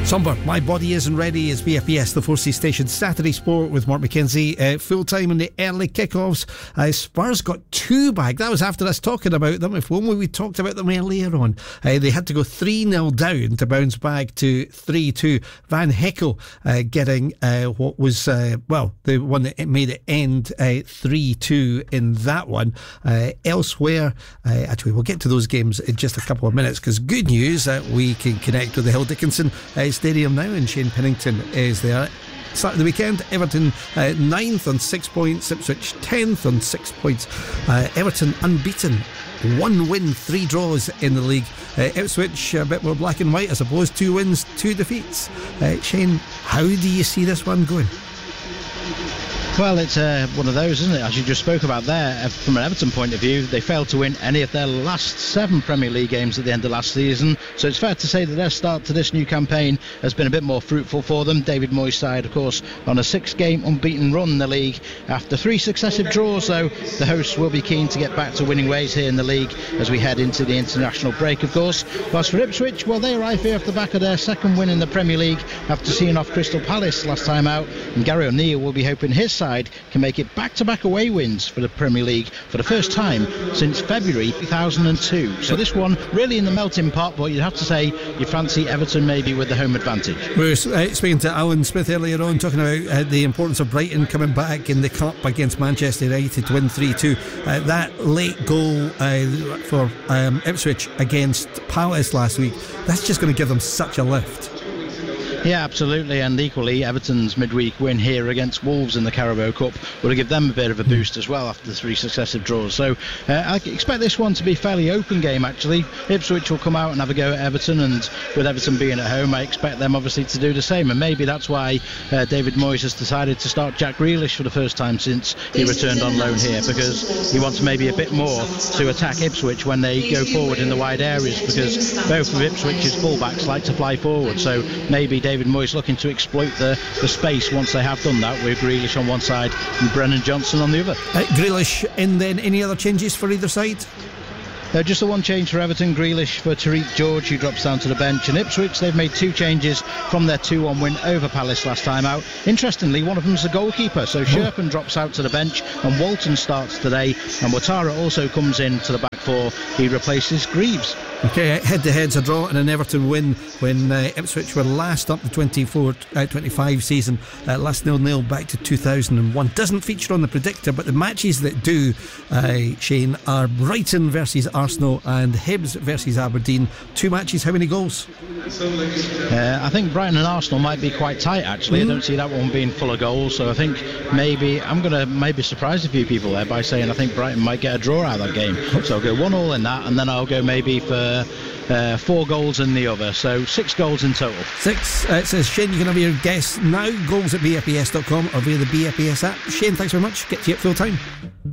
Somber, My Body Isn't Ready is BFBS, the 4C station. Saturday Sport with Mark McKenzie. Full time in the early kickoffs. Spurs got 2 back. That was after us talking about them. If only we talked about them earlier on. They had to go 3-0 down to bounce back to 3-2. Van Heckel getting what was, the one that made it end 3-2 in that one. Elsewhere, actually, we'll get to those games in just a couple of minutes, because good news, we can connect with the Hill Dickinson Stadium now, and Shane Pennington is there. Start of the weekend, Everton 9th on 6 points, Ipswich 10th on 6 points. Everton unbeaten, 1 win, 3 draws in the league. Ipswich a bit more black and white, I suppose, 2 wins, 2 defeats. Shane, how do you see this one going? Well, it's one of those, isn't it? As you just spoke about there, from an Everton point of view, they failed to win any of their last 7 Premier League games at the end of last season. So it's fair to say that their start to this new campaign has been a bit more fruitful for them. David Moyes' side, of course, on a 6-game unbeaten run in the league. After 3 successive draws, though, the hosts will be keen to get back to winning ways here in the league as we head into the international break, of course. Whilst for Ipswich, well, they arrive here off the back of their 2nd win in the Premier League after seeing off Crystal Palace last time out. And Gary O'Neill will be hoping his side can make it back-to-back away wins for the Premier League for the first time since February 2002. So this one really in the melting pot, but you'd have to say you fancy Everton maybe with the home advantage. We were speaking to Alan Smith earlier on, talking about the importance of Brighton coming back in the Cup against Manchester United to win 3-2. That late goal for Ipswich against Palace last week, that's just going to give them such a lift. Yeah, absolutely, and equally Everton's midweek win here against Wolves in the Carabao Cup will give them a bit of a boost as well after the 3 successive draws. So I expect this one to be a fairly open game, actually. Ipswich will come out and have a go at Everton, and with Everton being at home, I expect them obviously to do the same, and maybe that's why David Moyes has decided to start Jack Grealish for the first time since he returned on loan here, because he wants maybe a bit more to attack Ipswich when they go forward in the wide areas, because both of Ipswich's fullbacks like to fly forward. So maybe David Moyes looking to exploit the space once they have done that, with Grealish on one side and Brennan Johnson on the other. Grealish, and then any other changes for either side? Just the one change for Everton, Grealish for Tariq George, who drops down to the bench. And Ipswich, they've made 2 changes from their 2-1 win over Palace last time out. Interestingly, one of them's the goalkeeper, so Sherpen drops out to the bench and Walton starts today, and Ouattara also comes in to the back 4. He replaces Greaves. Okay, head-to-head's a draw and an Everton win when Ipswich were last up the 24-25 season, last 0-0 back to 2001. Doesn't feature on the predictor, but the matches that do, Shane, are Brighton versus Arsenal and Hibs versus Aberdeen. 2 matches, how many goals? I think Brighton and Arsenal might be quite tight, actually. I don't see that one being full of goals, so I think maybe I'm going to maybe surprise a few people there by saying I think Brighton might get a draw out of that game. So I'll go 1-1 in that, and then I'll go maybe for 4 goals in the other, so 6 goals in total. 6. It says, Shane, you can have your guess now, goals at bfbs.com or via the BFBS app. Shane, thanks very much. Get to you at full time.